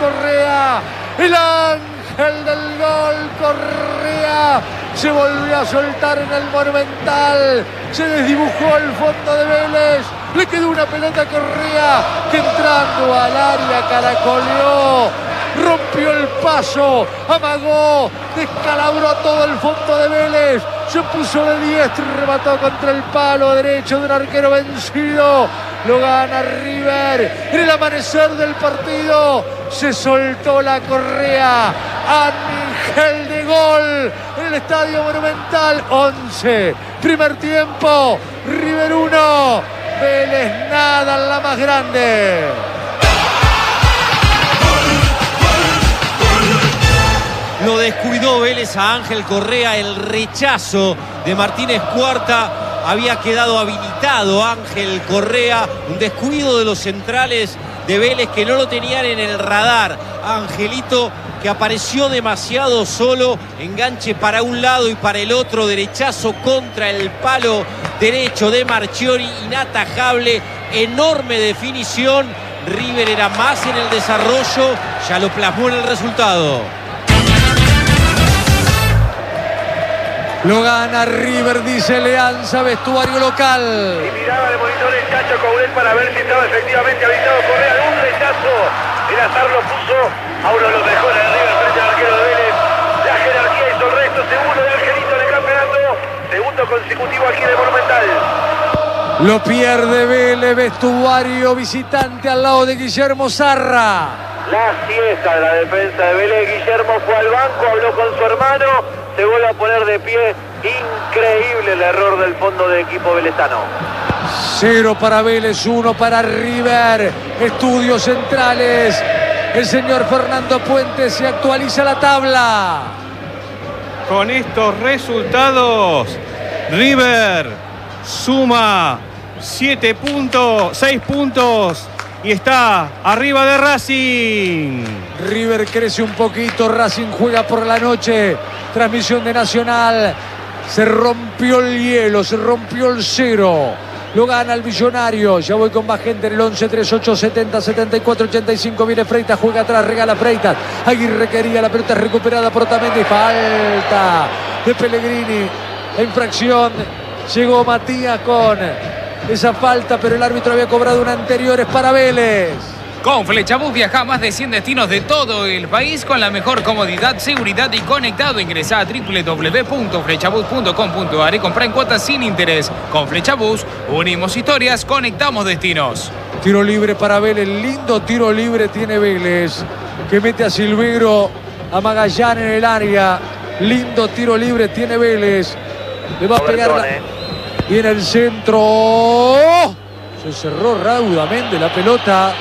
Correa, el ángel del gol, Correa. Se volvió a soltar en el Monumental, se desdibujó el fondo de Vélez, le quedó una pelota a Correa que entrando al área caracoleó, rompió el paso, amagó, descalabró todo el fondo de Vélez, se puso de diestro y remató contra el palo derecho de un arquero vencido. Lo gana River en el amanecer del partido. Se soltó la Correa. Ángel de gol en el Estadio Monumental. 11. Primer tiempo. River 1. Vélez nada en la más grande. Lo descuidó Vélez a Ángel Correa. El rechazo de Martínez Cuarta. Había quedado habilitado Ángel Correa. Un descuido de los centrales de Vélez que no lo tenían en el radar. Angelito, que apareció demasiado solo. Enganche para un lado y para el otro. Derechazo contra el palo derecho de Marchiori. Inatajable. Enorme definición. River era más en el desarrollo. Ya lo plasmó en el resultado. Lo gana River, dice Leanza, vestuario local. Y miraba de monitor el Chacho Coudet para ver si estaba efectivamente habilitado Correa. Un rechazo. El azar lo puso a uno de los mejores de River frente al arquero de Vélez. La jerarquía hizo el resto. Segundo de Angelito en el campeonato. Segundo consecutivo aquí de Monumental. Lo pierde Vélez, vestuario visitante al lado de Guillermo Zarra. La siesta de la defensa de Vélez. Guillermo fue al banco, habló con su hermano. Se vuelve a poner de pie. Increíble el error del fondo de equipo velezano. 0 para Vélez, 1 para River. Estudios centrales. El señor Fernando Puente, se actualiza la tabla. Con estos resultados, River suma 6 puntos y está arriba de Racing. River crece un poquito, Racing juega por la noche. Transmisión de Nacional. Se rompió el hielo, se rompió el cero. Lo gana el Millonario. Ya voy con más gente en el 11, 38, 70, 74, 85. Viene Freitas, juega atrás, regala Freitas. Aguirre quería, la pelota recuperada por Otamendi. Falta de Pellegrini. La infracción. Llegó Matías con esa falta, pero el árbitro había cobrado una anterior. Es para Vélez. Con Flechabús viaja a más de 100 destinos de todo el país con la mejor comodidad, seguridad y conectado. Ingresa a www.flechabús.com.ar y compra en cuotas sin interés. Con Flechabús unimos historias, conectamos destinos. Tiro libre para Vélez, lindo tiro libre tiene Vélez, que mete a Silvegro, a Magallán en el área. Lindo tiro libre tiene Vélez. Le va a pegar y en el centro se cerró raudamente la pelota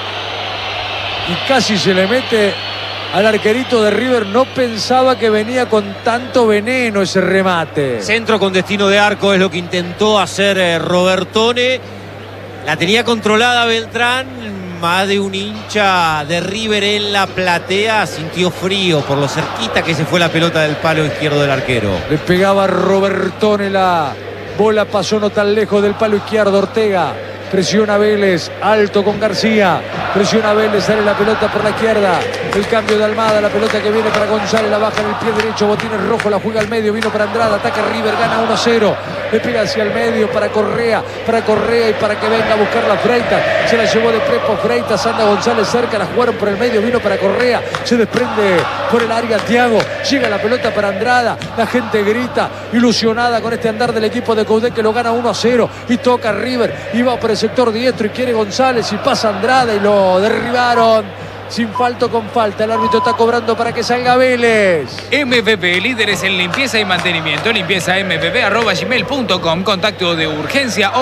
y casi se le mete al arquerito de River. No pensaba que venía con tanto veneno ese remate. Centro con destino de arco es lo que intentó hacer Robertone. La tenía controlada Beltrán. Más de un hincha de River en la platea sintió frío por lo cerquita que se fue la pelota del palo izquierdo del arquero. Le pegaba Robertone, la bola pasó no tan lejos del palo izquierdo. Ortega presiona Vélez, alto con García, presiona Vélez, sale la pelota por la izquierda, el cambio de Almada, la pelota que viene para González, la baja en el pie derecho, Botines rojo, la juega al medio, vino para Andrada, ataca River, gana 1-0, le pega hacia el medio para Correa y para que venga a buscar la Freitas, se la llevó de Prepo Freitas, anda González cerca, la jugaron por el medio, vino para Correa, se desprende por el área Thiago, llega la pelota para Andrada, la gente grita, ilusionada con este andar del equipo de Coudet que lo gana 1-0 y toca River, y va por el sector diestro y quiere González y pasa Andrada y lo derribaron sin falta con falta. El árbitro está cobrando para que salga Vélez. MPP, líderes en limpieza y mantenimiento. Limpieza mpp@gmail.com. Contacto de urgencia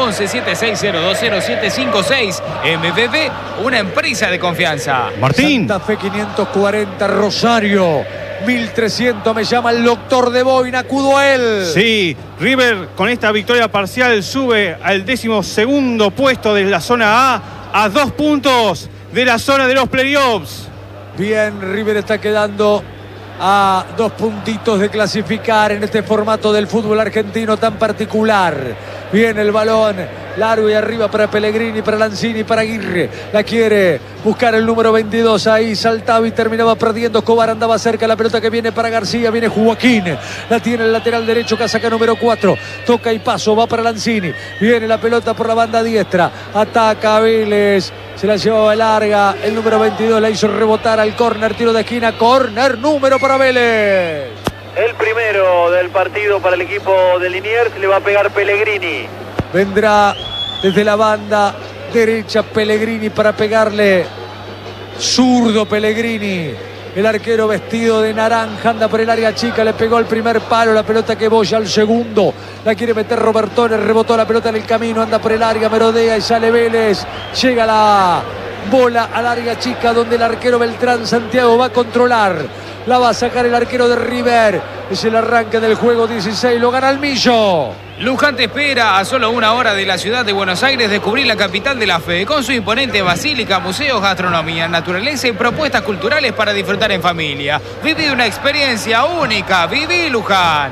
1176020756. MPP, una empresa de confianza. Martín. Santa Fe 540, Rosario 1300. Me llama el doctor de Boina, acudo a él. Sí, River con esta victoria parcial sube al 12º puesto de la zona a 2 puntos de la zona de los playoffs. Bien, River está quedando a 2 puntitos de clasificar en este formato del fútbol argentino tan particular. Viene el balón largo y arriba para Pellegrini, para Lanzini, para Aguirre. La quiere buscar el número 22. Ahí saltaba y terminaba perdiendo. Escobar andaba cerca. La pelota que viene para García. Viene Joaquín. La tiene el lateral derecho. Casaca número 4. Toca y paso. Va para Lanzini. Viene la pelota por la banda diestra. Ataca Vélez. Se la llevaba larga. El número 22 la hizo rebotar al córner. Tiro de esquina. Córner número para Vélez. El primero del partido para el equipo de Liniers. Le va a pegar Pellegrini. Vendrá desde la banda derecha Pellegrini para pegarle. Zurdo Pellegrini. El arquero vestido de naranja anda por el área chica. Le pegó el primer palo. La pelota que boya al segundo. La quiere meter Robertone. Rebotó la pelota en el camino. Anda por el área. Merodea y sale Vélez. Llega la bola al área chica donde el arquero Beltrán Santiago va a controlar. La va a sacar el arquero de River. Es el arranque del juego 16. Lo gana el Millo. Luján te espera a solo 1 hora de la ciudad de Buenos Aires descubrir la capital de la fe con su imponente basílica, museos, gastronomía, naturaleza y propuestas culturales para disfrutar en familia. Viví una experiencia única. Viví Luján.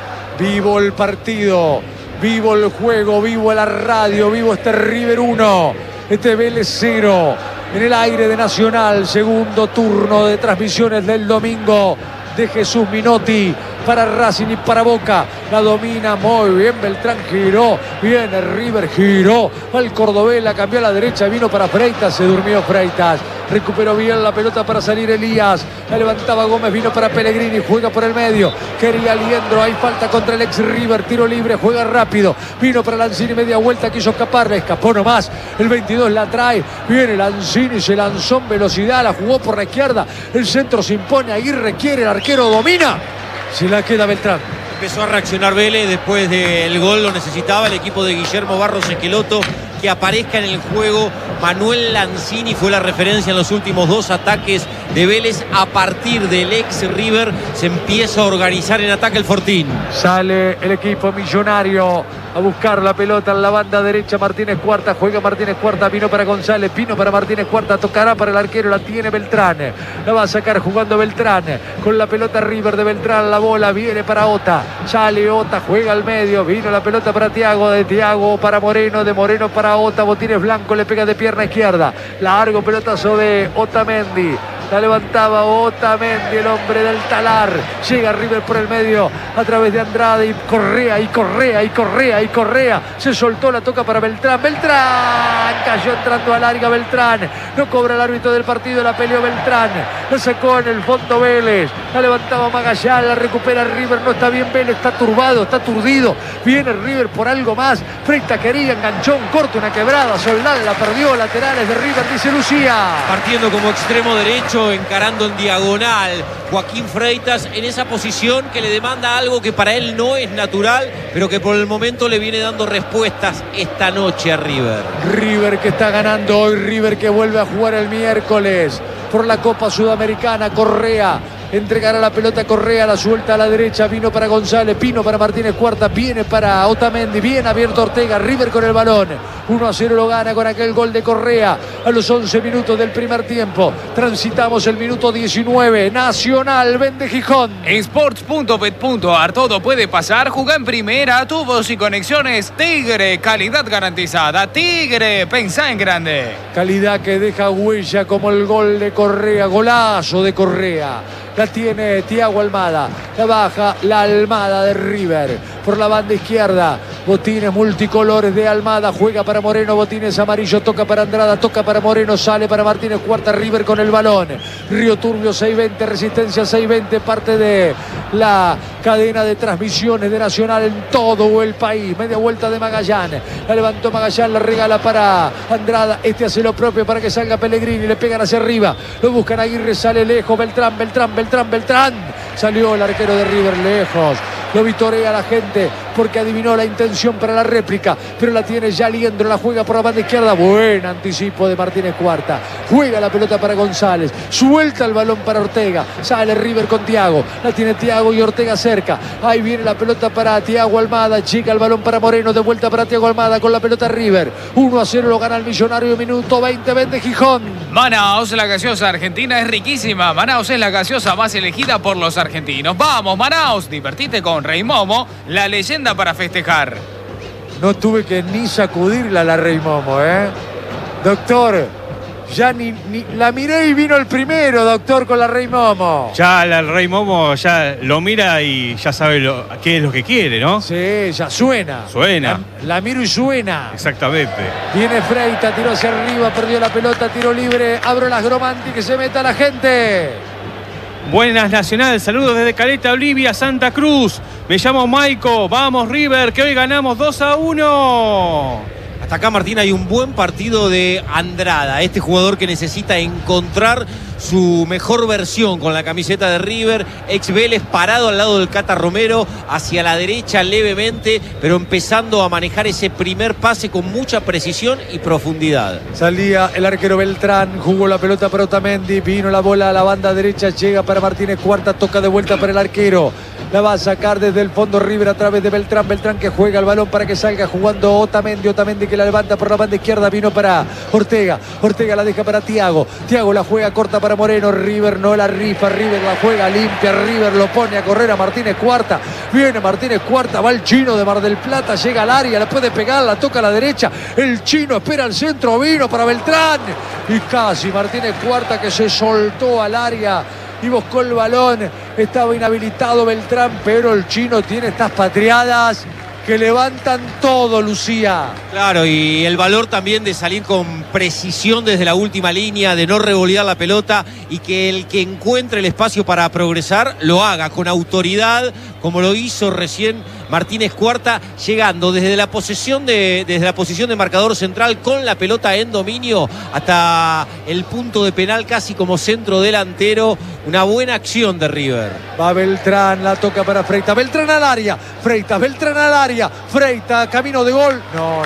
Vivo el partido, vivo el juego, vivo la radio, vivo este River 1, este Vélez 0. En el aire de Nacional, segundo turno de transmisiones del domingo de Jesús Minotti para Racing y para Boca. La domina muy bien Beltrán, giró, viene River, giró al cordobés, la cambió a la derecha, vino para Freitas, se durmió Freitas. Recuperó bien la pelota para salir Elías. La levantaba Gómez, vino para Pellegrini, juega por el medio. Quería Liendro, hay falta contra el ex River, tiro libre, juega rápido. Vino para Lanzini, media vuelta, quiso escapar, le escapó nomás. El 22 la trae, viene Lanzini, se lanzó en velocidad, la jugó por la izquierda. El centro se impone, Aguirre quiere, el arquero domina. Se la queda Beltrán. Empezó a reaccionar Vélez después del gol, lo necesitaba el equipo de Guillermo Barros Esqueloto, que aparezca en el juego. Manuel Lanzini fue la referencia en los últimos 2 ataques de Vélez. A partir del ex River se empieza a organizar en ataque el Fortín. Sale el equipo millonario a buscar la pelota en la banda derecha. Martínez Cuarta, juega Martínez Cuarta, vino para González, vino para Martínez Cuarta, tocará para el arquero, la tiene Beltrán, la va a sacar jugando Beltrán, con la pelota River de Beltrán, la bola viene para Ota, sale Ota, juega al medio, vino la pelota para Thiago, de Thiago para Moreno, de Moreno para Ota, Botines Blanco le pega de pierna izquierda, largo pelotazo de Otamendi. La levantaba Otamendi, el hombre del talar. Llega River por el medio a través de Andrade y Correa, y Correa, y Correa, y Correa. Se soltó, la toca para Beltrán. Beltrán cayó entrando al área Beltrán. No cobra el árbitro del partido, la peleó Beltrán. La sacó en el fondo Vélez. La levantaba Magallán, la recupera River. No está bien Vélez, está turbado, está aturdido. Viene River por algo más. Freita quería, enganchó un corte, una quebrada. Soldán la perdió, laterales de River, dice Lucía. Partiendo como extremo derecho, encarando en diagonal Joaquín Freitas en esa posición que le demanda algo que para él no es natural, pero que por el momento le viene dando respuestas esta noche a River. River que está ganando hoy, River que vuelve a jugar el miércoles por la Copa Sudamericana. Correa entregará la pelota, Correa la suelta a la derecha, vino para González, vino para Martínez Cuarta, viene para Otamendi, bien abierto Ortega, River con el balón, 1-0 lo gana con aquel gol de Correa a los 11 minutos del primer tiempo. Transitamos el minuto 19, Nacional vende Gijón. Sports.bet.ar, todo puede pasar, jugá en primera, tubos y conexiones Tigre, calidad garantizada. Tigre, pensá en grande. Calidad que deja huella como el gol de Correa, golazo de Correa. La tiene Thiago Almada, la baja la Almada de River por la banda izquierda. Botines multicolores de Almada, juega para Moreno, botines amarillo, toca para Andrada, toca para Moreno, sale para Martínez Cuarta, River con el balón. Río Turbio 620, Resistencia 620, parte de la cadena de transmisiones de Nacional en todo el país. Media vuelta de Magallán, la levantó Magallán, la regala para Andrada, este hace lo propio para que salga Pellegrini, le pegan hacia arriba, lo buscan Aguirre, sale lejos, Beltrán, salió el arquero de River lejos, lo vitorea la gente, porque adivinó la intención para la réplica, pero la tiene ya Liendro, la juega por la banda izquierda. Buen anticipo de Martínez Cuarta. Juega la pelota para González, suelta el balón para Ortega, sale River con Thiago, la tiene Thiago y Ortega cerca. Ahí viene la pelota para Thiago Almada, chica el balón para Moreno, de vuelta para Thiago Almada con la pelota River. 1-0 lo gana el Millonario, minuto 20, vende Gijón. Manaos, la gaseosa argentina es riquísima. Manaos es la gaseosa más elegida por los argentinos. Vamos, Manaos, divertite con Rey Momo, la leyenda para festejar. No tuve que ni sacudirla la Rey Momo, doctor. Ya ni la miré y vino el primero, doctor, con la Rey Momo. Ya el Rey Momo ya lo mira y ya sabe qué es lo que quiere, ¿no? Sí, ya suena. Suena. La miro y suena. Exactamente. Viene Freita, tiró hacia arriba, perdió la pelota, tiro libre. Abro las Gromanti, que se meta la gente. Buenas Nacional, saludos desde Caleta, Olivia, Santa Cruz. Me llamo Maico, vamos River, que hoy ganamos 2-1. Hasta acá, Martín, hay un buen partido de Andrada, este jugador que necesita encontrar su mejor versión con la camiseta de River. Ex Vélez, parado al lado del Cata Romero, hacia la derecha levemente, pero empezando a manejar ese primer pase con mucha precisión y profundidad. Salía el arquero Beltrán, jugó la pelota para Otamendi, vino la bola a la banda derecha, llega para Martínez Cuarta, toca de vuelta para el arquero. La va a sacar desde el fondo River a través de Beltrán. Beltrán que juega el balón para que salga jugando Otamendi. Otamendi que la levanta por la banda izquierda. Vino para Ortega. Ortega la deja para Thiago. Thiago la juega corta para Moreno. River no la rifa. River la juega limpia. River lo pone a correr a Martínez Cuarta. Viene Martínez Cuarta. Va el chino de Mar del Plata. Llega al área. La puede pegar. La toca a la derecha. El chino espera el centro. Vino para Beltrán. Y casi Martínez Cuarta que se soltó al área y buscó el balón. Estaba inhabilitado Beltrán, pero el chino tiene estas patriadas que levantan todo, Lucía. Claro, y el valor también de salir con precisión desde la última línea, de no revolear la pelota y que el que encuentre el espacio para progresar lo haga con autoridad, como lo hizo recién Martínez Cuarta, llegando desde la posición de marcador central con la pelota en dominio hasta el punto de penal, casi como centro delantero. Una buena acción de River. Va Beltrán, la toca para Freita. Beltrán al área. Beltrán al área. Freita, camino de gol. No.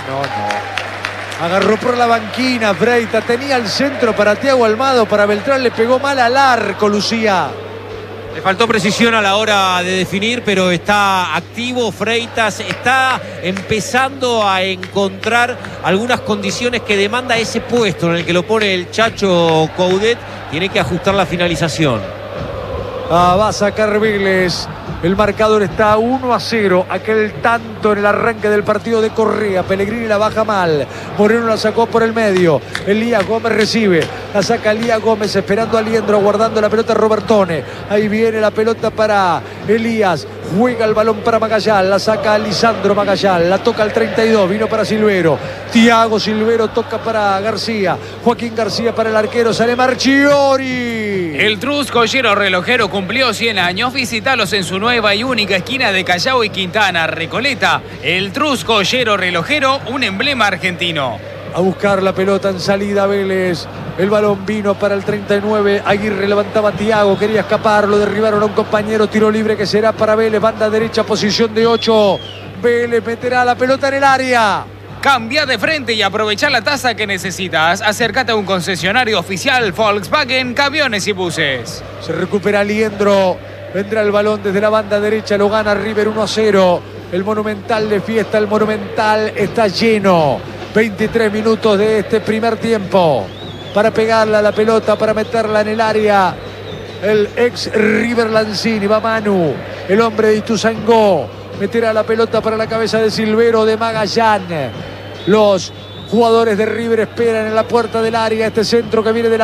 Agarró por la banquina Freita. Tenía el centro para Thiago Almada. Para Beltrán le pegó mal al arco, Lucía. Le faltó precisión a la hora de definir, pero está activo Freitas, está empezando a encontrar algunas condiciones que demanda ese puesto en el que lo pone el Chacho Coudet. Tiene que ajustar la finalización. Va a sacar Vélez. El marcador está 1-0. Aquel tanto en el arranque del partido de Correa. Pellegrini la baja mal. Moreno la sacó por el medio. Elías Gómez recibe. La saca Elías Gómez esperando a Liendro, guardando la pelota Robertone. Ahí viene la pelota para Elías. Juega el balón para Magallán. La saca Lisandro Magallán. La toca al 32. Vino para Silvero. Thiago Silvero toca para García. Joaquín García para el arquero. Sale Marchiori. El Trus Collero Relojero cumplió 100 años. Visítalos en su nueva y única esquina de Callao y Quintana, Recoleta. El Trus Collero Relojero, un emblema argentino. A buscar la pelota en salida Vélez. El balón vino para el 39. Aguirre levantaba a Thiago. Quería escapar. Lo derribaron a un compañero. Tiro libre que será para Vélez. Banda derecha, posición de 8. Vélez meterá la pelota en el área. Cambia de frente y aprovecha la tasa que necesitas. Acércate a un concesionario oficial Volkswagen, camiones y buses. Se recupera Liendro. Vendrá el balón desde la banda derecha. Lo gana River 1-0. El Monumental de fiesta. El Monumental está lleno. 23 minutos de este primer tiempo. Para pegarla a la pelota, para meterla en el área. El ex River Lanzini. Va Manu. El hombre de Ituzaingó. Meterá la pelota para la cabeza de Silvero, de Magallán. Los jugadores de River esperan en la puerta del área. Este centro que viene de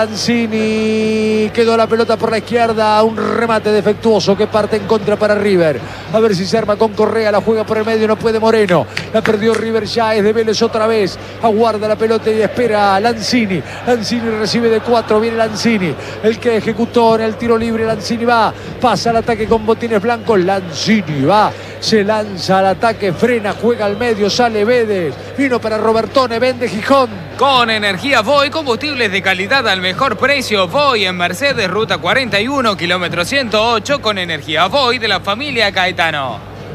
Lanzini. Quedó la pelota por la izquierda. Un remate defectuoso que parte en contra para River. A ver si se arma con Correa. La juega por el medio. No puede Moreno. La perdió River ya. Es de Vélez otra vez. Aguarda la pelota y espera Lanzini. Lanzini recibe de 4. Viene Lanzini. El que ejecutó en el tiro libre. Lanzini va. Pasa al ataque con botines blancos. Lanzini va. Se lanza al ataque. Frena. Juega al medio. Sale Vélez. Vino para Robertone. Vende Gijón. Con energía Voy, combustibles de calidad al mejor precio. Voy en Mercedes, ruta 41, kilómetro 108, con energía Voy de la familia Caetano.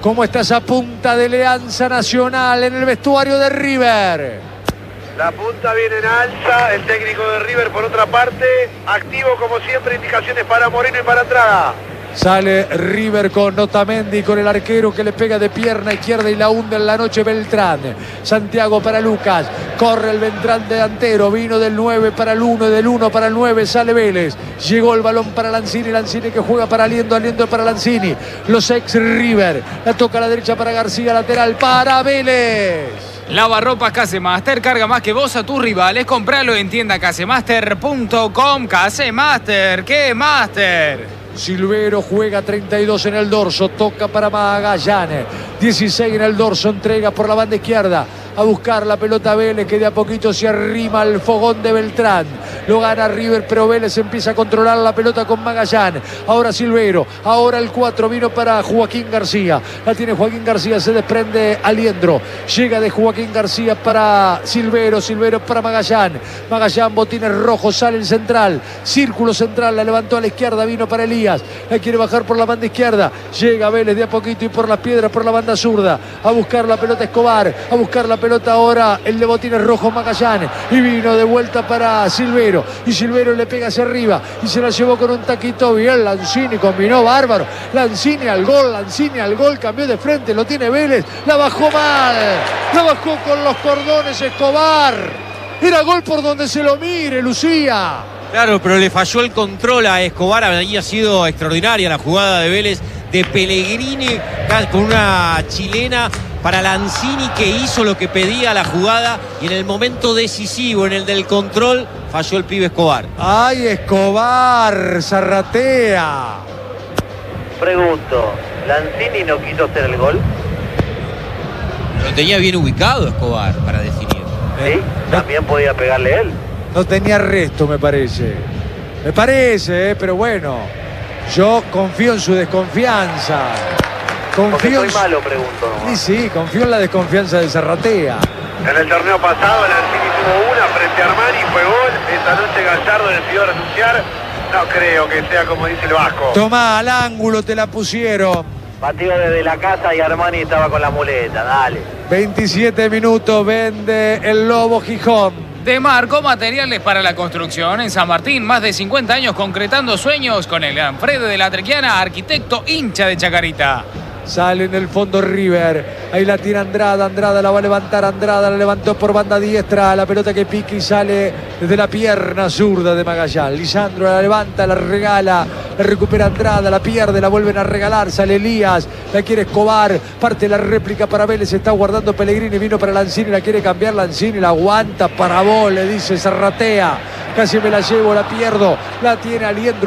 ¿Cómo está esa punta de Alianza Nacional en el vestuario de River? La punta viene en alza, el técnico de River por otra parte, activo como siempre, indicaciones para Moreno y para Andrada. Sale River con Otamendi, con el arquero que le pega de pierna izquierda y la hunde en la noche Beltrán. Santiago para Lucas, corre el Beltrán delantero, vino del 9 para el 1, del 1 para el 9, sale Vélez. Llegó el balón para Lanzini, Lanzini que juega para Aliendo, Aliendo para Lanzini. Los ex River, la toca a la derecha para García, lateral para Vélez. Lavarropas Casemaster, carga más que vos a tus rivales. Compralo en tienda casemaster.com. Casemaster, ¿qué Master? Silvero juega 32 en el dorso, toca para Magallanes, 16 en el dorso, entrega por la banda izquierda, a buscar la pelota Vélez, que de a poquito se arrima al fogón de Beltrán. Lo gana River, pero Vélez empieza a controlar la pelota con Magallanes. Ahora Silvero, ahora el 4 vino para Joaquín García. La tiene Joaquín García, se desprende Aliendro. Llega de Joaquín García para Silvero, Silvero para Magallanes. Magallanes, botines rojos, sale el central. Círculo central, la levantó a la izquierda, vino para Elías. La quiere bajar por la banda izquierda. Llega Vélez de a poquito y por las piedras, por la banda zurda. A buscar la pelota Escobar, a buscar la pelota ahora el de botines rojos Magallanes, y vino de vuelta para Silvero, y Silvero le pega hacia arriba y se la llevó con un taquito bien. Lanzini combinó bárbaro, Lanzini al gol, cambió de frente, lo tiene Vélez, la bajó mal, la bajó con los cordones Escobar. Era gol por donde se lo mire, Lucía. Claro, pero le falló el control a Escobar. Había sido extraordinaria la jugada de Vélez, de Pellegrini con una chilena para Lanzini, que hizo lo que pedía la jugada, y en el momento decisivo, en el del control, falló el pibe Escobar. ¡Ay, Escobar! Zarratea. Pregunto, ¿Lanzini no quiso hacer el gol? Lo tenía bien ubicado Escobar para definir. ¿Sí? También podía pegarle él. No tenía resto, me parece. Me parece, pero bueno. Yo confío en su desconfianza. Porque soy malo, pregunto. Sí, sí, confío en la desconfianza de Zarratea. En el torneo pasado, Lanzini tuvo una frente a Armani, fue gol. Esta noche Gallardo decidió renunciar. No creo que sea como dice el vasco. Tomá, al ángulo te la pusieron. Batió desde la casa y Armani estaba con la muleta, dale. 27 minutos, vende el Lobo Gijón. Demarco Materiales para la Construcción en San Martín, más de 50 años concretando sueños con el gran Fred de la Trequiana, arquitecto hincha de Chacarita. Sale en el fondo River, ahí la tira Andrada, Andrada la va a levantar, Andrada la levantó por banda diestra, la pelota que pica y sale desde la pierna zurda de Magallanes. Lisandro la levanta, la regala, la recupera Andrada, la pierde, la vuelven a regalar, sale Elías, la quiere Escobar, parte la réplica para Vélez, está guardando Pellegrini, vino para Lanzini, la quiere cambiar Lanzini, la aguanta para vos, le dice Zarratea, casi me la llevo, la pierdo, la tiene Aliendro,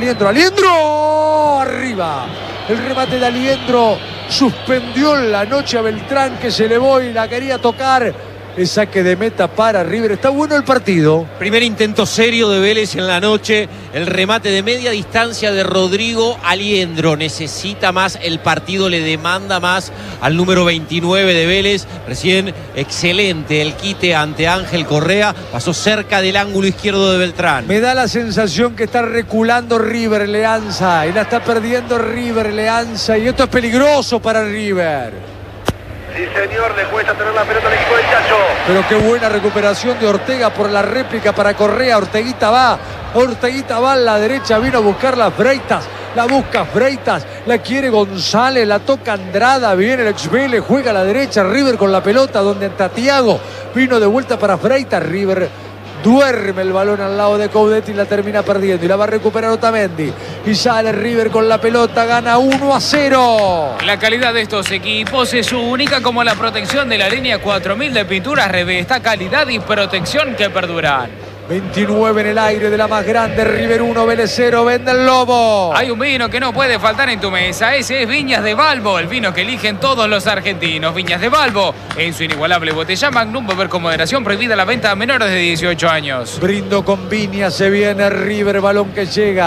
arriba. El remate de Aliendro suspendió en la noche a Beltrán, que se elevó y la quería tocar. El saque de meta para River. Está bueno el partido. Primer intento serio de Vélez en la noche. El remate de media distancia de Rodrigo Aliendro. Necesita más el partido, le demanda más al número 29 de Vélez. Recién excelente el quite ante Ángel Correa. Pasó cerca del ángulo izquierdo de Beltrán. Me da la sensación que está reculando River Leanza. Y la está perdiendo River Leanza. Y esto es peligroso para River. Sí, señor, le cuesta tener la pelota al equipo del Chacho. Pero qué buena recuperación de Ortega por la réplica para Correa. Orteguita va a la derecha, vino a buscarla Freitas. La busca Freitas, la quiere González, la toca Andrada, viene el ex Vélez, juega a la derecha, River con la pelota donde anta Thiago, vino de vuelta para Freitas, River duerme el balón al lado de Coudet y la termina perdiendo y la va a recuperar Otamendi y sale River con la pelota, gana 1-0. La calidad de estos equipos es única, como la protección de la línea 4000 de pinturas Revesta, calidad y protección que perduran. 29 en el aire de la más grande, River 1, Vélez 0, vende el Lobo. Hay un vino que no puede faltar en tu mesa, ese es Viñas de Balbo, el vino que eligen todos los argentinos. Viñas de Balbo, en su inigualable botella Magnum, beber con moderación, prohibida la venta a menores de 18 años. Brindo con Viñas, se viene River, balón que llega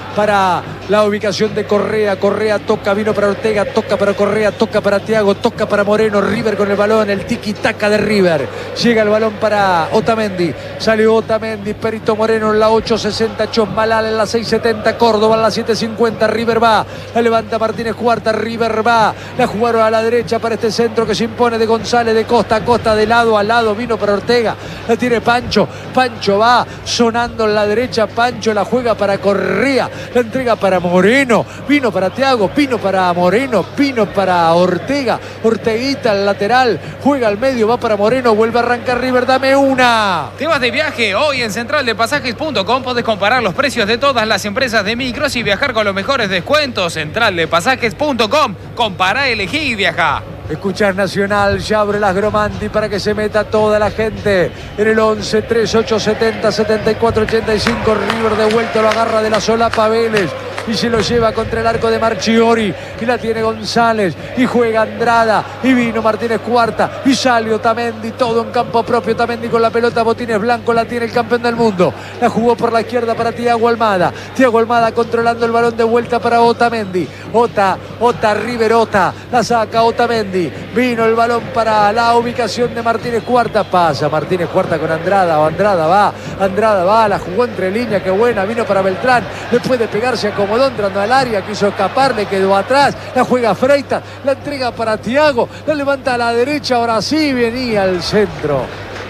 para la ubicación de Correa. Correa toca, vino para Ortega, toca para Correa, toca para Thiago, toca para Moreno. River con el balón, el tiki-taka de River. Llega el balón para Otamendi. Sale Otamendi, Perito Moreno en la 8.60, Chosmalal en la 6.70, Córdoba en la 7.50. River va, la levanta Martínez Cuarta. River va, la jugaron a la derecha para este centro que se impone de González, de costa a costa, de lado a lado. Vino para Ortega, la tiene Pancho. Pancho va sonando en la derecha. Pancho la juega para Correa, la entrega para Moreno. Vino para Thiago, vino para Moreno, vino para Ortega. Orteguita al lateral, juega al medio, va para Moreno, vuelve a arrancar River. Dame una. ¿Te vas de viaje? Hoy en centraldepasajes.com podés comparar los precios de todas las empresas de micros y viajar con los mejores descuentos. Centraldepasajes.com. Compará, elegí y viajá. Escuchás Nacional, ya abre las Gromanti para que se meta toda la gente en el 11 38 70 74 85. River de vuelta, lo agarra de la solapa Vélez y se lo lleva contra el arco de Marchiori y la tiene González y juega Andrada y vino Martínez Cuarta y sale Otamendi, todo en campo propio. Otamendi con la pelota, botines blancos, la tiene el campeón del mundo, la jugó por la izquierda para Thiago Almada. Thiago Almada controlando el balón de vuelta para Otamendi. River, la saca Otamendi. Vino el balón para la ubicación de Martínez Cuarta. Pasa Martínez Cuarta con Andrada. Andrada va, la jugó entre líneas, qué buena. Vino para Beltrán, después de pegarse acomodó entrando al área, quiso escapar, le quedó atrás. La juega Freitas, la entrega para Thiago, la levanta a la derecha. Ahora sí venía al centro.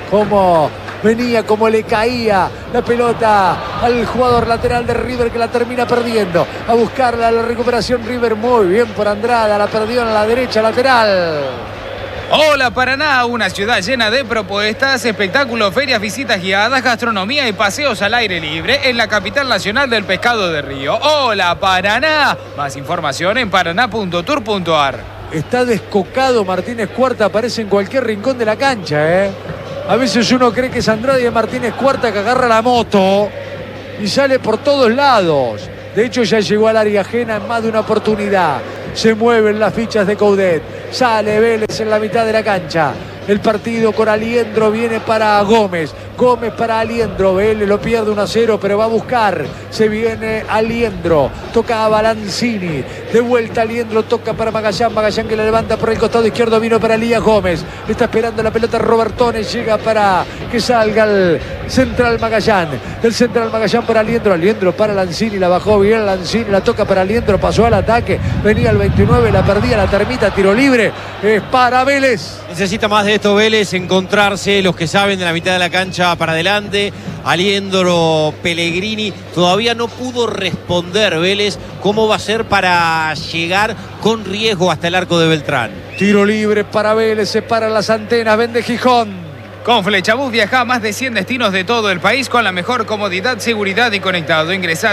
Como le caía la pelota al jugador lateral de River, que la termina perdiendo. A buscarla, la recuperación River, muy bien por Andrada, la perdió en la derecha lateral. Hola Paraná, una ciudad llena de propuestas, espectáculos, ferias, visitas guiadas, gastronomía y paseos al aire libre en la capital nacional del pescado de río. Hola Paraná, más información en paraná.tour.ar. Está descocado Martínez Cuarta, aparece en cualquier rincón de la cancha, A veces uno cree que es Andrada y es Martínez Cuarta que agarra la moto y sale por todos lados. De hecho, ya llegó al área ajena en más de una oportunidad. Se mueven las fichas de Coudet. Sale Vélez en la mitad de la cancha. El partido con Aliendro viene para Gómez. Gómez para Aliendro. Vélez lo pierde 1-0, pero va a buscar. Se viene Aliendro. Toca a Balanzini. De vuelta Aliendro. Toca para Magallán. Magallán que la levanta por el costado izquierdo. Vino para Elías Gómez. Está esperando la pelota Robertone. Llega para que salga el central Magallán. El central Magallán para Aliendro. Aliendro para Lanzini. La bajó bien Lanzini. La toca para Aliendro. Pasó al ataque. Venía el 29. La perdía la termita. Tiro libre. Es para Vélez. Necesita más de esto Vélez, encontrarse los que saben de la mitad de la cancha para adelante. Aliendro, Pellegrini, todavía no pudo responder Vélez cómo va a ser para llegar con riesgo hasta el arco de Beltrán. Tiro libre para Vélez, se paran las antenas, vende Gijón. Con Flechabús viaja a más de 100 destinos de todo el país con la mejor comodidad, seguridad y conectado. Ingresá a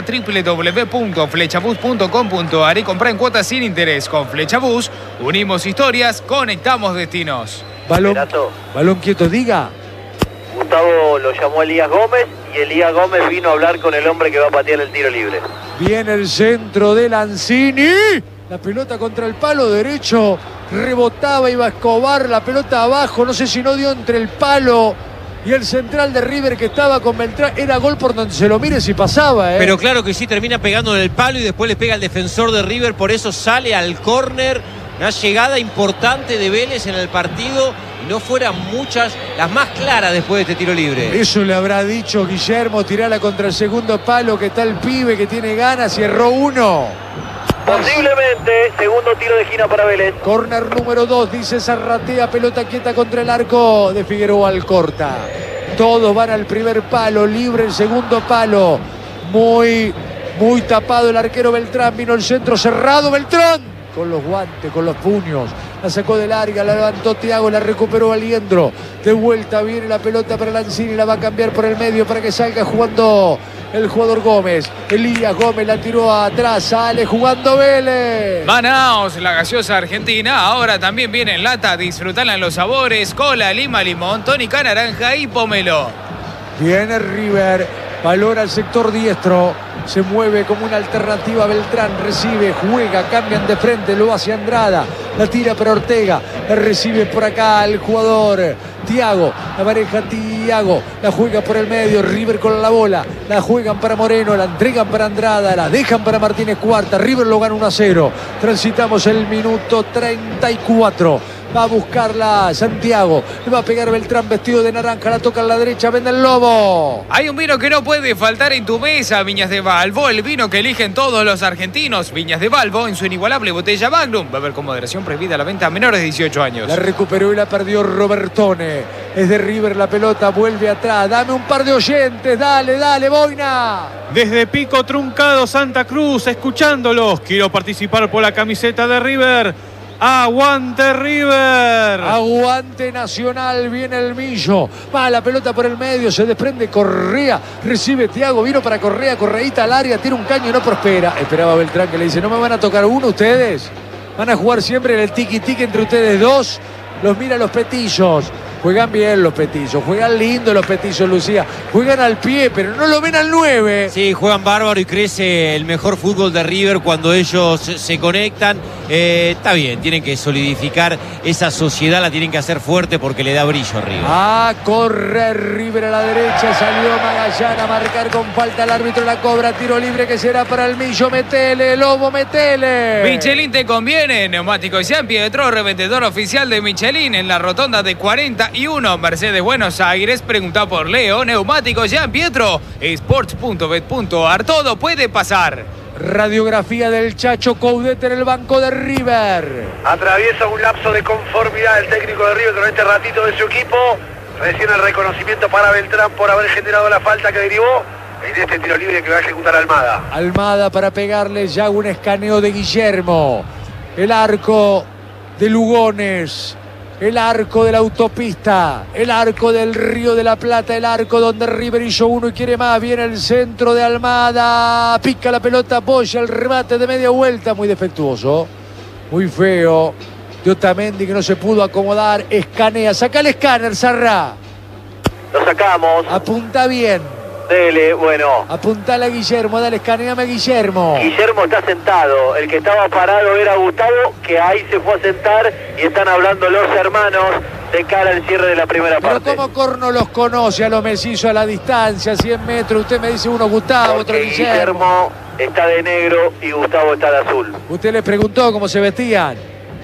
www.flechabús.com.ar y comprá en cuotas sin interés. Con Flechabús unimos historias, conectamos destinos. Balón quieto, diga. Gustavo lo llamó Elías Gómez y Elías Gómez vino a hablar con el hombre que va a patear el tiro libre. Viene el centro de Lanzini. La pelota contra el palo derecho. Rebotaba, iba a Escobar, la pelota abajo. No sé si no dio entre el palo y el central de River que estaba con Beltrán. Era gol por donde se lo mire si pasaba. Pero claro que sí, termina pegando en el palo y después le pega al defensor de River. Por eso sale al córner. Una llegada importante de Vélez en el partido. Y no fueran muchas, las más claras después de este tiro libre. Eso le habrá dicho Guillermo. Tirala contra el segundo palo, que está el pibe que tiene ganas y erró uno. Posiblemente, segundo tiro de esquina para Vélez. Corner número 2, dice Zarratea, pelota quieta contra el arco de Figueroa Alcorta. Todos van al primer palo, libre el segundo palo. Muy tapado el arquero Beltrán, vino el centro cerrado, Beltrán. Con los guantes, con los puños. La sacó del área, la levantó Thiago, la recuperó Aliendro. De vuelta viene la pelota para Lanzini, la va a cambiar por el medio para que salga jugando el jugador Gómez. Elías Gómez la tiró atrás, sale jugando Vélez. Manaos, la gaseosa argentina, ahora también viene en lata. Disfrutala en los sabores: cola, lima, limón, tónica, naranja y pomelo. Viene River, Valora el sector diestro. Se mueve como una alternativa Beltrán. Recibe, juega, cambian de frente. Lo hace Andrada. La tira para Ortega. La recibe por acá el jugador Thiago. La maneja Thiago. La juega por el medio. River con la bola. La juegan para Moreno. La entregan para Andrada. La dejan para Martínez Cuarta. River lo gana 1-0. Transitamos el minuto 34. Va a buscarla Santiago. Le va a pegar Beltrán vestido de naranja. La toca a la derecha. Vende el Lobo. Hay un vino que no puede faltar en tu mesa, Viñas de Valvo. El vino que eligen todos los argentinos. Viñas de Valvo en su inigualable botella Magnum. Beber con moderación, prohibida la venta a menores de 18 años. La recuperó y la perdió Robertone. Es de River la pelota. Vuelve atrás. Dame un par de oyentes. Dale, dale, Boina. Desde Pico Truncado, Santa Cruz, escuchándolos. Quiero participar por la camiseta de River. ¡Aguante River! Aguante Nacional, viene el Millo. Va la pelota por el medio, se desprende Correa. Recibe Thiago, vino para Correa. Correíta al área, tira un caño y no prospera. Esperaba Beltrán que le dice, ¿no me van a tocar uno ustedes? ¿Van a jugar siempre en el tiki-tiki entre ustedes dos? Los mira los petizos. Juegan bien los petizos, juegan lindo los petizos, Lucía. Juegan al pie, pero no lo ven al 9. Sí, juegan bárbaro y crece el mejor fútbol de River cuando ellos se conectan. Está bien, tienen que solidificar esa sociedad, la tienen que hacer fuerte porque le da brillo a River. A correr River a la derecha, salió Magallán a marcar con falta, el árbitro la cobra, tiro libre que será para el Millo. Metele, Lobo, metele. Michelin te conviene, Neumáticos Gian Pietro, revendedor oficial de Michelin en la rotonda de 41 Mercedes Buenos Aires. Pregunta por Leo. Neumáticos Gian Pietro, sports.bet.ar, todo puede pasar. Radiografía del Chacho Coudet en el banco de River. Atraviesa un lapso de conformidad el técnico de River con este ratito de su equipo. Recién el reconocimiento para Beltrán por haber generado la falta que derivó en este tiro libre que va a ejecutar Almada. Almada para pegarle ya un escaneo de Guillermo. El arco de Lugones. El arco de la autopista, el arco del Río de la Plata, el arco donde River hizo uno y quiere más. Viene el centro de Almada, pica la pelota, apoya el remate de media vuelta, muy defectuoso, muy feo. De Otamendi que no se pudo acomodar, escanea, saca el escáner, Sarra. Lo sacamos. Apunta bien. Dele, bueno. Apuntale a Guillermo, dale, escaneame a Guillermo. Guillermo está sentado, el que estaba parado era Gustavo, que ahí se fue a sentar y están hablando los hermanos de cara al cierre de la primera Pero parte. ¿cómo Corno los conoce a los mellizos a la distancia, 100 metros? Usted me dice uno Gustavo, otro Porque Guillermo. Guillermo está de negro y Gustavo está de azul. Usted les preguntó cómo se vestían.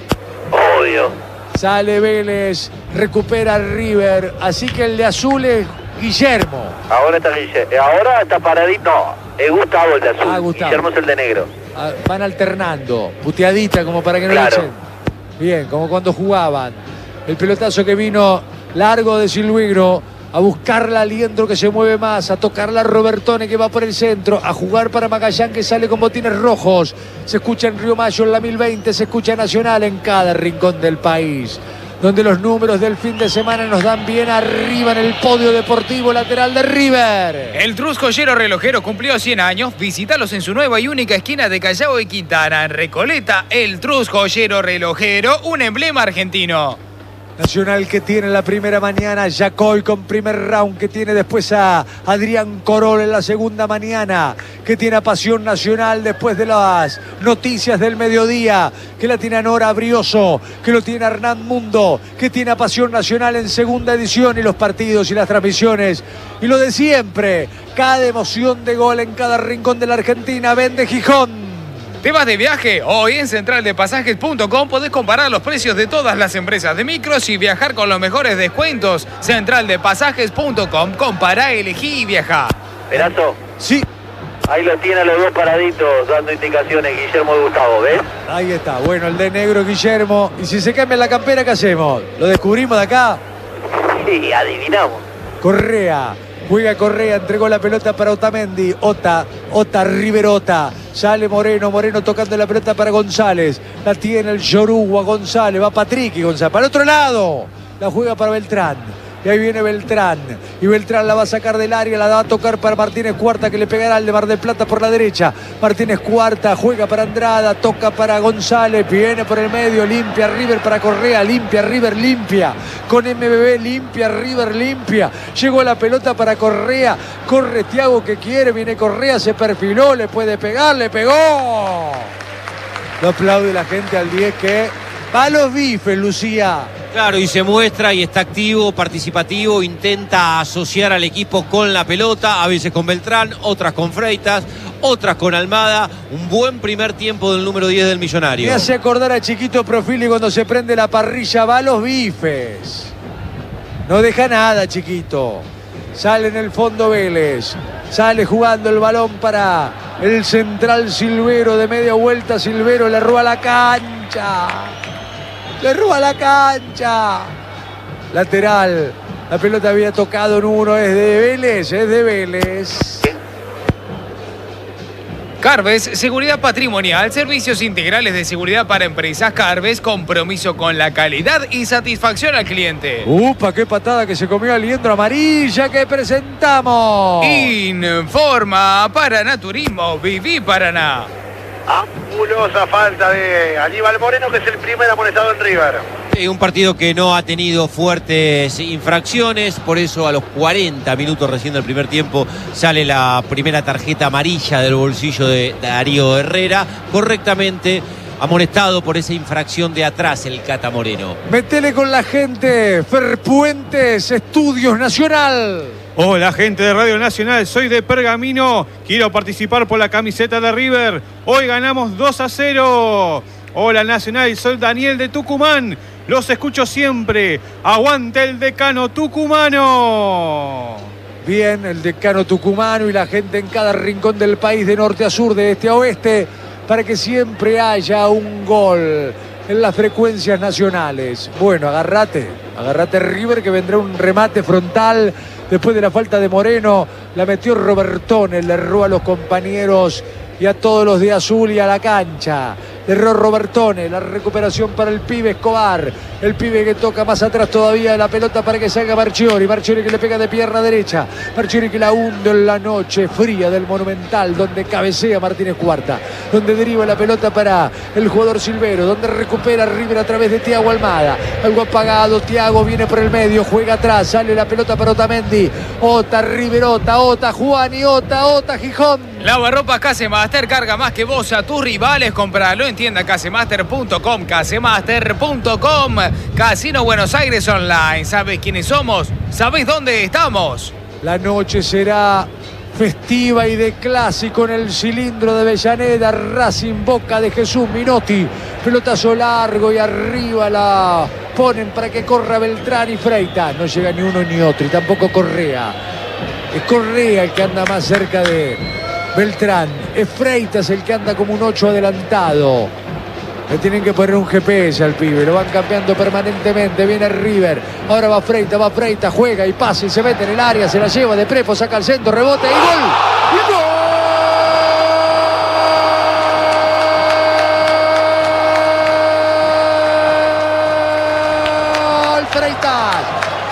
Obvio. Sale Vélez, recupera River, así que el de azul es Guillermo. Ahora está paradito. No, es Gustavo el de azul. Ah, Gustavo. Guillermo es el de negro. Van alternando, puteadita como para que no Claro. lo echen. Bien, como cuando jugaban. El pelotazo que vino largo de Silvigno a buscarla a Liendro que se mueve más, a tocarla a Robertone que va por el centro, a jugar para Magallán que sale con botines rojos. Se escucha en Río Mayo en la 1020, se escucha Nacional en cada rincón del país, donde los números del fin de semana nos dan bien arriba en el podio deportivo lateral de River. El Trus Joyero Relojero cumplió 100 años. Visítalos en su nueva y única esquina de Callao y Quintana, en Recoleta. El Trus Joyero Relojero, un emblema argentino. Nacional que tiene la primera mañana, Yacoy con primer round, que tiene después a Adrián Corol en la segunda mañana, que tiene a Pasión Nacional después de las noticias del mediodía, que la tiene a Nora Brioso, que lo tiene a Hernán Mundo, que tiene a Pasión Nacional en segunda edición, y los partidos y las transmisiones y lo de siempre, cada emoción de gol en cada rincón de la Argentina. Vende Gijón. ¿Te vas de viaje? Hoy en centraldepasajes.com podés comparar los precios de todas las empresas de micros y viajar con los mejores descuentos. Centraldepasajes.com, compará, elegí y viajá. Perazo, Sí, ahí lo tiene a los dos paraditos dando indicaciones, Guillermo y Gustavo, ¿ves? ahí está, bueno, el de negro Guillermo. Y si se cambia la campera, ¿qué hacemos? ¿Lo descubrimos de acá? Sí, adivinamos. Correa, juega Correa, entregó la pelota para Otamendi. Ota, River Ota. Sale Moreno tocando la pelota para González. La tiene el Yoruba González, va Patrick y González. Para el otro lado, la juega para Beltrán. Y ahí viene Beltrán. Y Beltrán la va a sacar del área, la va a tocar para Martínez Cuarta, que le pegará al de Mar del Plata por la derecha. Martínez Cuarta juega para Andrada, toca para González, viene por el medio, limpia River para Correa, limpia River, limpia. Con MBB, limpia River, limpia. Llegó la pelota para Correa, corre Thiago que quiere, viene Correa, se perfiló, le puede pegar, le pegó. Lo aplaude la gente al 10 que va a los bifes, Lucía. Claro, y se muestra y está activo, participativo, intenta asociar al equipo con la pelota, a veces con Beltrán, otras con Freitas, otras con Almada. Un buen primer tiempo del número 10 del Millonario. Me hace acordar a Chiquito Profili cuando se prende la parrilla, va a los bifes. No deja nada, Chiquito. Sale en el fondo Vélez, sale jugando el balón para el central Silvero, de media vuelta Silvero, le roba la cancha. Le roba la cancha. Lateral. La pelota había tocado en uno. Es de Vélez. Es de Vélez. Carves, seguridad patrimonial, servicios integrales de seguridad para empresas. Carves, compromiso con la calidad y satisfacción al cliente. ¡Upa! ¡Qué patada que se comió Aliendro! Amarilla que presentamos. Informa Paraná Turismo. Viví Paraná. Ampulosa falta de Aníbal Moreno, que es el primer amonestado en River. Un partido que no ha tenido fuertes infracciones, por eso a los 40 minutos recién del primer tiempo sale la primera tarjeta amarilla del bolsillo de Darío Herrera, correctamente amonestado por esa infracción de atrás el Cata Moreno. Metele con la gente. Ferpuentes, Estudios Nacional. Hola gente de Radio Nacional, soy de Pergamino, quiero participar por la camiseta de River, hoy ganamos 2-0. Hola Nacional, soy Daniel de Tucumán, los escucho siempre, aguante el decano tucumano. Bien, el decano tucumano y la gente en cada rincón del país, de norte a sur, de este a oeste, para que siempre haya un gol en las frecuencias nacionales. Bueno, agárrate River, que vendrá un remate frontal. Después de la falta de Moreno, la metió Robertone, le erró a los compañeros y a todos los de azul y a la cancha. Le erró Robertone, la recuperación para el pibe Escobar. El pibe que toca más atrás todavía la pelota para que salga Marchiori. Marchiori que le pega de pierna derecha. Marchiori que la hunde en la noche fría del Monumental, donde cabecea Martínez Cuarta. Donde deriva la pelota para el jugador Silvero. Donde recupera River a través de Thiago Almada. Algo apagado, Thiago viene por el medio, juega atrás, sale la pelota para Otamendi. Ota, River, Ota, Juani, Ota, Gijón. Lavarropas Casemaster, carga más que vos a tus rivales. Compralo en tienda casemaster.com, casemaster.com. Casino Buenos Aires Online. ¿Sabes quiénes somos? ¿Sabés dónde estamos? La noche será festiva y de clásico en el cilindro de Avellaneda. Racing, Boca de Jesús Minotti. Pelotazo largo y arriba la ponen para que corra Beltrán y Freitas. No llega ni uno ni otro y tampoco Correa. Es Correa el que anda más cerca de Beltrán. Es Freitas el que anda como un 8 adelantado. Le tienen que poner un GPS al pibe, lo van cambiando permanentemente. Viene River, ahora va Freitas, juega y pasa y se mete en el área, se la lleva de Prepo, saca al centro, rebote y gol. ¡Y gol! Freitas.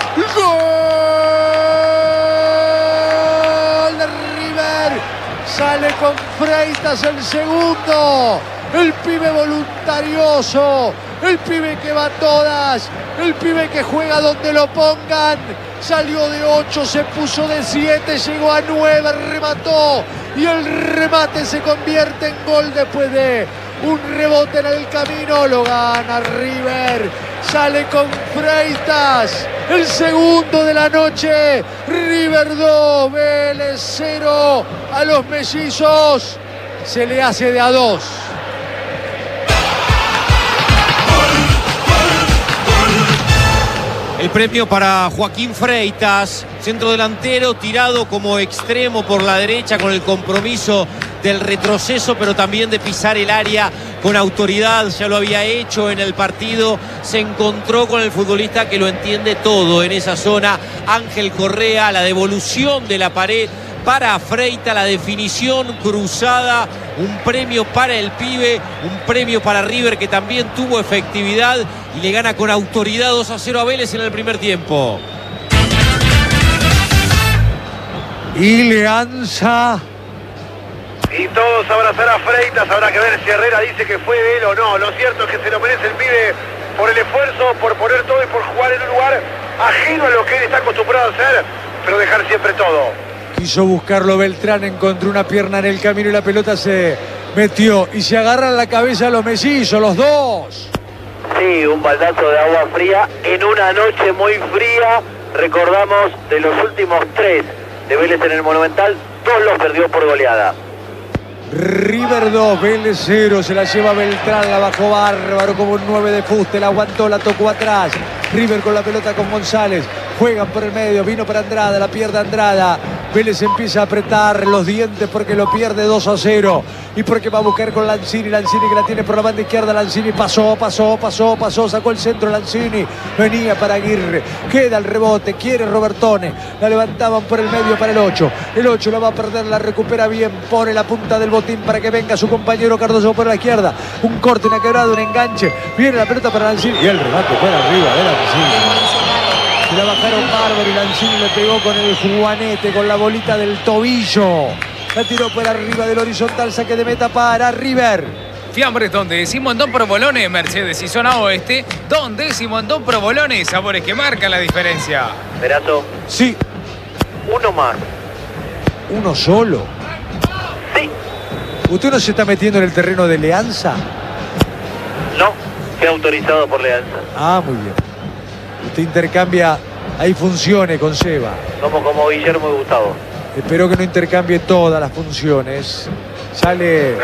¡Gol de River! Sale con Freitas el segundo. El pibe voluntarioso, el pibe que va a todas, el pibe que juega donde lo pongan. Salió de 8, se puso de 7, llegó a 9, remató. Y el remate se convierte en gol después de un rebote en el camino. Lo gana River, sale con Freitas. El segundo de la noche, River 2, Vélez 0. A los mellizos se le hace de a 2. El premio para Joaquín Freitas, centro delantero, tirado como extremo por la derecha con el compromiso del retroceso, pero también de pisar el área con autoridad. Ya lo había hecho en el partido, se encontró con el futbolista que lo entiende todo en esa zona, Ángel Correa. La devolución de la pared para Freitas, la definición cruzada, un premio para el pibe, un premio para River, que también tuvo efectividad y le gana con autoridad 2-0 a Vélez en el primer tiempo. y Leanza. Y todos abrazar a Freitas, habrá que ver si Herrera dice que fue de él o no. Lo cierto es que se lo merece el pibe por el esfuerzo, por poner todo y por jugar en un lugar ajeno a lo que él está acostumbrado a hacer, pero dejar siempre todo. Quiso buscarlo Beltrán, encontró una pierna en el camino y la pelota se metió. Y se agarran la cabeza los mellizos, los dos. Sí, un baldazo de agua fría en una noche muy fría. Recordamos, de los últimos 3 de Vélez en el Monumental, 2 los perdió por goleada. River 2, Vélez 0, se la lleva Beltrán, la bajó bárbaro como un 9 de fuste, la aguantó, la tocó atrás. River con la pelota con González, juegan por el medio, vino para Andrada, la pierde Andrada. Vélez empieza a apretar los dientes porque lo pierde 2-0 y porque va a buscar con Lanzini, Lanzini que la tiene por la banda izquierda, Lanzini pasó, sacó el centro Lanzini, venía para Aguirre, queda el rebote, quiere Robertone, la levantaban por el medio para el 8 la va a perder, la recupera bien, pone la punta del botín para que venga su compañero Cardoso por la izquierda, un corte, una quebrada, un enganche, viene la pelota para Lanzini y el remate fuera arriba de Lanzini. Se la bajaron bárbaro y Lanzini le pegó con el juanete, con la bolita del tobillo. La tiró por arriba del horizontal, saque de meta para River. Fiambres donde Simondón Provolone, Mercedes y zona oeste, donde Simondón Provolone, sabores que marcan la diferencia. Perazo. Sí. Uno más. ¿Uno solo? Sí. ¿Usted no se está metiendo en el terreno de Leanza? No, fue autorizado por Leanza. Ah, muy bien. Usted intercambia, hay funciones con Seba. Como Guillermo y Gustavo. Espero que no intercambie todas las funciones. Sale...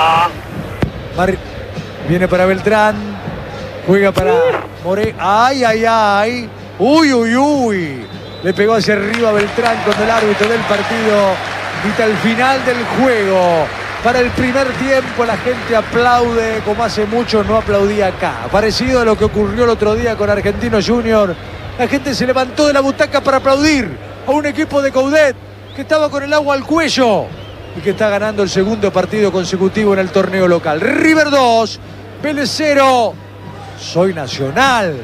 Viene para Beltrán. Juega para More. ¡Ay! ¡Uy! Le pegó hacia arriba Beltrán cuando el árbitro del partido grita el final del juego. Para el primer tiempo la gente aplaude como hace mucho no aplaudía acá. Parecido a lo que ocurrió el otro día con Argentinos Junior. La gente se levantó de la butaca para aplaudir a un equipo de Coudet que estaba con el agua al cuello y que está ganando el segundo partido consecutivo en el torneo local. River 2, Vélez 0. Soy Nacional.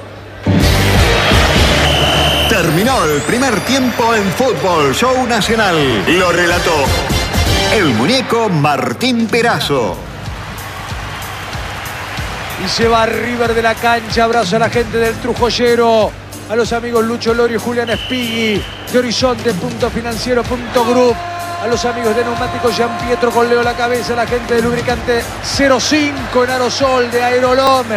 Terminó el primer tiempo en Fútbol Show Nacional. Lo relató el muñeco Martín Perazo. Y se va River de la cancha. Abrazo a la gente del Trujollero, a los amigos Lucho Lorio y Julián Espigui, de Horizonte.financiero.group, a los amigos de Neumáticos Gian Pietro con Leo La Cabeza, a la gente de Lubricante 05 en Aerosol de Aerolom,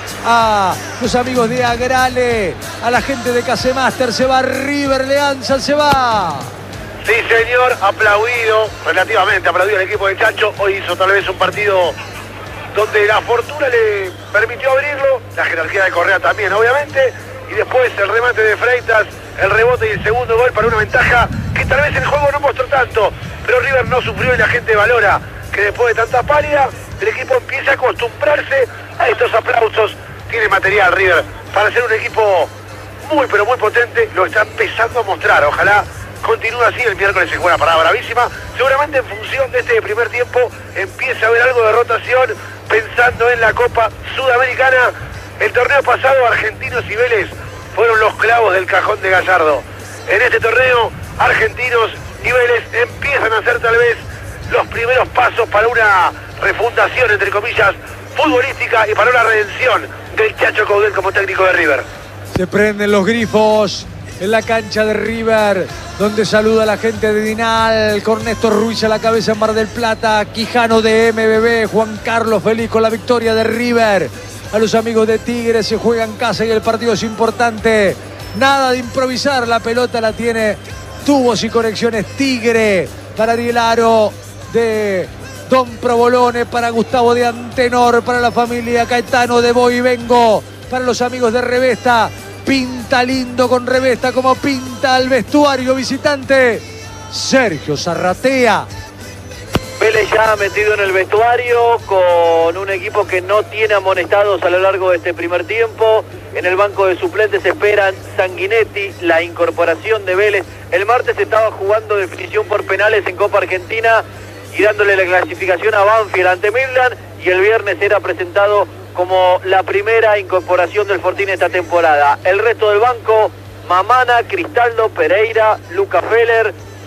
a los amigos de Agrale, a la gente de Casemaster. Se va River, Leanza, se va. Sí, señor, aplaudido, relativamente aplaudido el equipo de Chacho. Hoy hizo tal vez un partido donde la fortuna le permitió abrirlo, la jerarquía de Correa también, obviamente, y después el remate de Freitas, el rebote y el segundo gol para una ventaja que tal vez el juego no mostró tanto, pero River no sufrió y la gente valora que después de tanta pálida, el equipo empieza a acostumbrarse a estos aplausos. Tiene material River para ser un equipo muy, pero muy potente, lo está empezando a mostrar. Ojalá continúe así. El miércoles se juega parada bravísima. Seguramente en función de este primer tiempo empieza a haber algo de rotación, pensando en la Copa Sudamericana. El torneo pasado, Argentinos y Vélez fueron los clavos del cajón de Gallardo. En este torneo, Argentinos y Vélez empiezan a hacer tal vez los primeros pasos para una refundación, entre comillas, futbolística y para una redención del Chacho Coudet como técnico de River. Se prenden los grifos en la cancha de River, donde saluda a la gente de Dinal, con Néstor Ruiz a la cabeza en Mar del Plata, Quijano de MBB, Juan Carlos feliz con la victoria de River. A los amigos de Tigre, se juega en casa y el partido es importante. Nada de improvisar, la pelota la tiene Tubos y Conexiones Tigre para Ariel Aro, de Don Provolone para Gustavo de Antenor, para la familia Caetano de Voy y Vengo, para los amigos de Revesta. Pinta lindo con Revesta, como pinta el vestuario visitante Sergio Zarratea. Vélez ya metido en el vestuario con un equipo que no tiene amonestados a lo largo de este primer tiempo. En el banco de suplentes esperan Sanguinetti, la incorporación de Vélez. El martes estaba jugando definición por penales en Copa Argentina y dándole la clasificación a Banfield ante Midland, y el viernes era presentado como la primera incorporación del Fortín esta temporada. El resto del banco: Mamana, Cristaldo, Pereira, Luca Feller,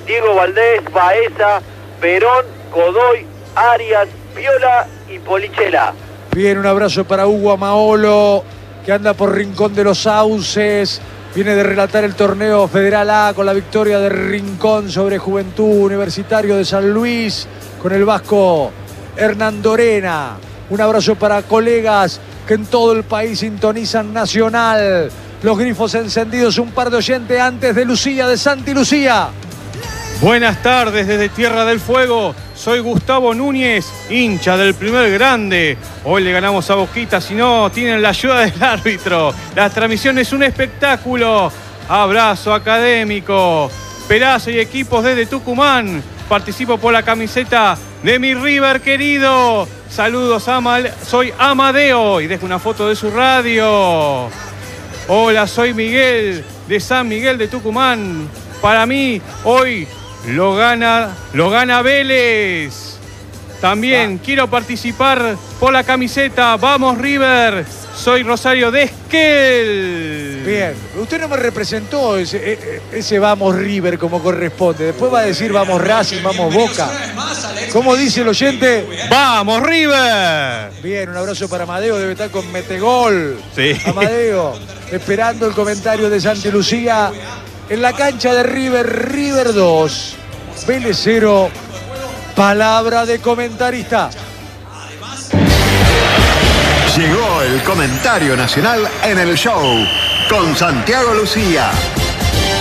Diego Valdés, Baeza, Perón, Godoy, Arias, Viola y Polichela. Bien, un abrazo para Hugo Amaolo, que anda por Rincón de los Sauces. Viene de relatar el torneo Federal A con la victoria de Rincón sobre Juventud Universitario de San Luis con el vasco Hernando Orena. Un abrazo para colegas que en todo el país sintonizan Nacional. Los grifos encendidos, un par de oyentes antes de Lucía, de Santi Lucía. Buenas tardes desde Tierra del Fuego. Soy Gustavo Núñez, hincha del Primer Grande. Hoy le ganamos a Boquita, si no tienen la ayuda del árbitro. La transmisión es un espectáculo. Abrazo académico. Perazo y equipos desde Tucumán. Participo por la camiseta de mi River querido. Saludos, soy Amadeo y dejo una foto de su radio. Hola, soy Miguel de San Miguel de Tucumán. Para mí, hoy lo gana Vélez. También quiero participar por la camiseta. ¡Vamos, River! Soy Rosario de Esquel. Bien, usted no me representó ese Vamos River como corresponde. Después va a decir Vamos Racing, Vamos Boca. ¿Cómo dice el oyente? ¡Vamos, River! Bien, un abrazo para Amadeo, debe estar con Metegol. Sí. Amadeo, esperando el comentario de Santi Lucía. En la cancha de River, River 2, Vélez 0, palabra de comentarista. Llegó el comentario nacional en el show con Santiago Lucía.